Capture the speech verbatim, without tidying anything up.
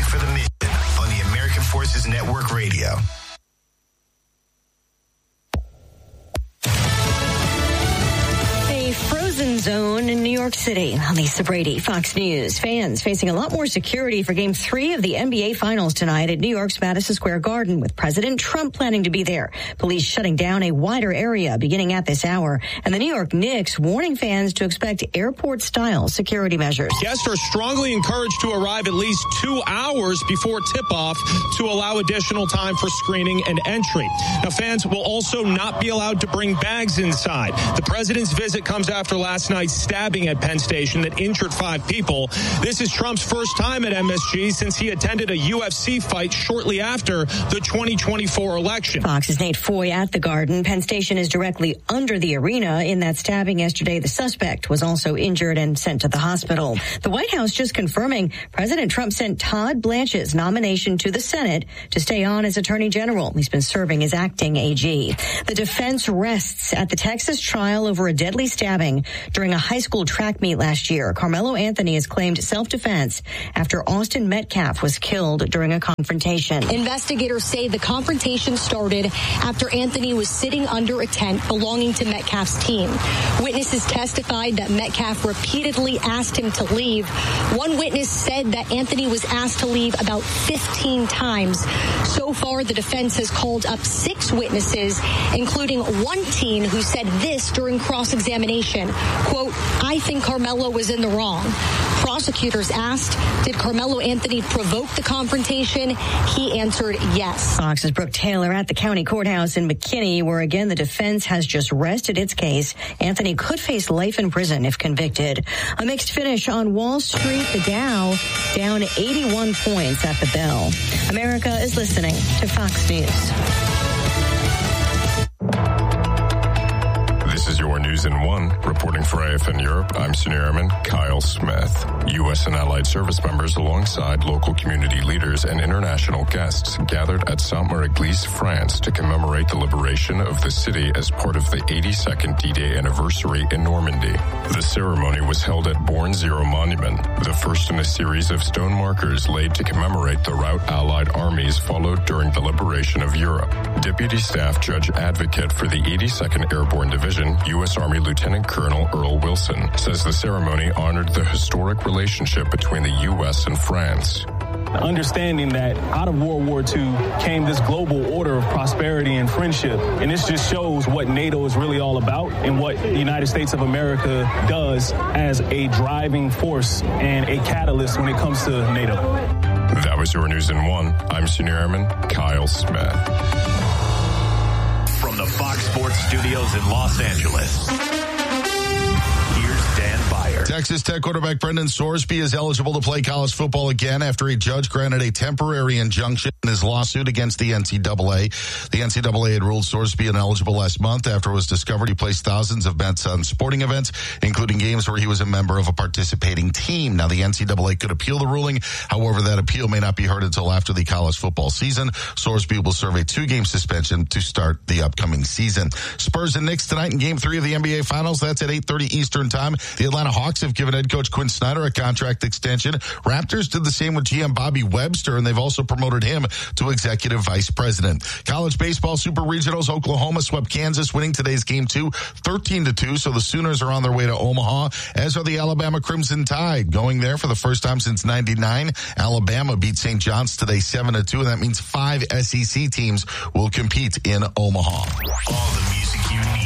for the mission on the American Forces Network Radio. Frozen zone in New York City. Lisa Brady, Fox News. Fans facing a lot more security for Game three of the N B A Finals tonight at New York's Madison Square Garden, with President Trump planning to be there. Police shutting down a wider area beginning at this hour. And the New York Knicks warning fans to expect airport-style security measures. Guests are strongly encouraged to arrive at least two hours before tip-off to allow additional time for screening and entry. Now, fans will also not be allowed to bring bags inside. The president's visit comes after last night's stabbing at Penn Station that injured five people. This is Trump's first time at M S G since he attended a U F C fight shortly after the twenty twenty-four election. Fox's Nate Foy at the Garden. Penn Station is directly under the arena. In that stabbing yesterday, the suspect was also injured and sent to the hospital. The White House just confirming President Trump sent Todd Blanche's nomination to the Senate to stay on as Attorney General. He's been serving as acting A G. The defense rests at the Texas trial over a deadly stabbing during a high school track meet last year. Carmelo Anthony has claimed self-defense after Austin Metcalf was killed during a confrontation. Investigators say the confrontation started after Anthony was sitting under a tent belonging to Metcalf's team. Witnesses testified that Metcalf repeatedly asked him to leave. One witness said that Anthony was asked to leave about fifteen times. So far, the defense has called up six witnesses, including one teen who said this during cross-examination. Quote, I think Carmelo was in the wrong. Prosecutors asked, did Carmelo Anthony provoke the confrontation? He answered yes. Fox's Brooke Taylor at the county courthouse in McKinney, where again the defense has just rested its case. Anthony could face life in prison if convicted. A mixed finish on Wall Street. The Dow down eighty-one points at the bell. America is listening to Fox News. This is your News in One. Reporting for A F N Europe, I'm Senior Airman Kyle Smith. U S and allied service members alongside local community leaders and international guests gathered at Sainte-Mère-Église, France to commemorate the liberation of the city as part of the eighty-second D-Day anniversary in Normandy. The ceremony was held at Bourne Zero Monument, the first in a series of stone markers laid to commemorate the route Allied armies followed during the liberation of Europe. Deputy Staff Judge Advocate for the eighty-second Airborne Division, U S Army Lieutenant Colonel Earl Wilson, says the ceremony honored the historic relationship between the U S and France. Understanding that out of World War Two came this global order of prosperity and friendship. And this just shows what NATO is really all about and what the United States of America does as a driving force and a catalyst when it comes to NATO. That was your News in One. I'm Senior Airman Kyle Smith. From the Fox Sports Studios in Los Angeles, here's Dan Byer. Texas Tech quarterback Brendan Sorsby is eligible to play college football again after a judge granted a temporary injunction in his lawsuit against the N C double A. The N C double A had ruled Sorsby ineligible last month after it was discovered he placed thousands of bets on sporting events, including games where he was a member of a participating team. Now, the N C double A could appeal the ruling. However, that appeal may not be heard until after the college football season. Sorsby will serve a two-game suspension to start the upcoming season. Spurs and Knicks tonight in Game three of the N B A Finals. That's at eight thirty Eastern Time. The Atlanta Hawks have given head coach Quinn Snyder a contract extension. Raptors did the same with G M Bobby Webster, and they've also promoted him to executive vice president. College baseball super regionals. Oklahoma swept Kansas, winning today's game two, thirteen to two. So the Sooners are on their way to Omaha, as are the Alabama Crimson Tide, going there for the first time since ninety-nine. Alabama beat Saint John's today seven to two, and that means five S E C teams will compete in Omaha. All the music you need.